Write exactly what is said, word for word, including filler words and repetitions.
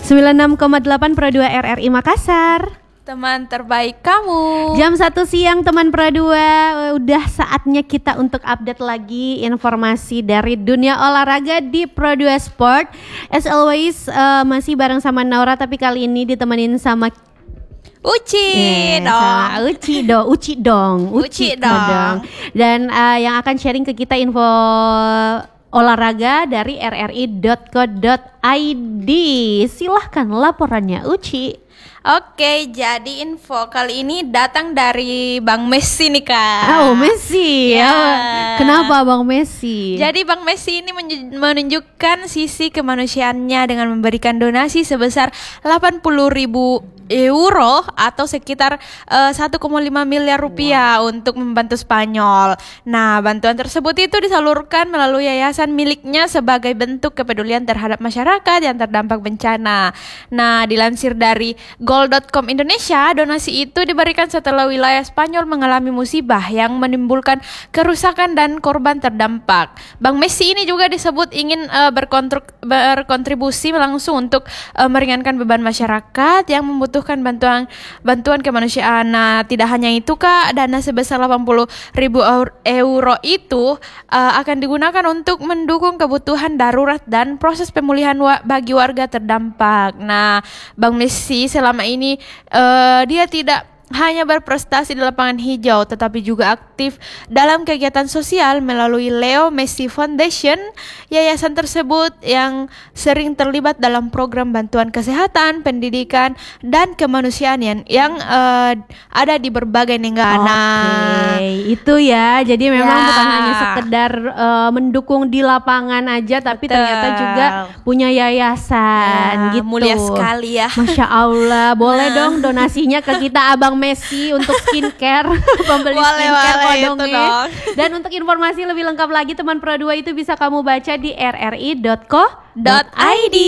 sembilan puluh enam koma delapan Pro dua R R I Makassar. Teman terbaik kamu. Jam satu siang teman Pro dua, udah saatnya kita untuk update lagi informasi dari dunia olahraga di Pro dua Sport. As always uh, masih bareng sama Naura, tapi kali ini ditemenin sama Uci yeah, dong. sama Uci dong, Uci dong, Uci dong. Dan uh, yang akan sharing ke kita info olahraga dari r r i dot co dot i d. Silahkan laporannya Uci. Oke, jadi info kali ini datang dari Bang Messi nih Kak. Oh, Messi ya. Ya. Kenapa Bang Messi? Jadi Bang Messi ini menunjukkan sisi kemanusiaannya dengan memberikan donasi sebesar delapan puluh ribu euro atau sekitar uh, satu koma lima miliar rupiah wow. untuk membantu Spanyol. Nah, bantuan tersebut itu disalurkan melalui yayasan miliknya sebagai bentuk kepedulian terhadap masyarakat yang terdampak bencana. Nah, dilansir dari goal dot com Indonesia, donasi itu diberikan setelah wilayah Spanyol mengalami musibah yang menimbulkan kerusakan dan korban terdampak. Bang Messi ini juga disebut ingin uh, berkontribusi langsung untuk uh, meringankan beban masyarakat yang membutuhkan membutuhkan bantuan bantuan kemanusiaan. Nah, tidak hanya itu Kak, dana sebesar delapan puluh ribu euro itu uh, akan digunakan untuk mendukung kebutuhan darurat dan proses pemulihan wa- bagi warga terdampak. Nah, Bang Messi selama ini uh, dia tidak hanya berprestasi di lapangan hijau, tetapi juga aktif dalam kegiatan sosial melalui Leo Messi Foundation. Yayasan tersebut yang sering terlibat dalam program bantuan kesehatan, pendidikan, dan kemanusiaan yang, yang uh, ada di berbagai negara. Oke, itu ya. Jadi memang ya. bukan hanya sekedar uh, mendukung di lapangan aja, tapi Betul. ternyata juga punya yayasan. Ya, gitu. Mulia sekali ya. Masya Allah. Boleh nah. dong donasinya ke kita Abang Messi untuk skincare, pembeli boleh, skincare boleh, kodongnya. Dan untuk informasi lebih lengkap lagi teman Pro dua itu bisa kamu baca di r r i dot co dot i d.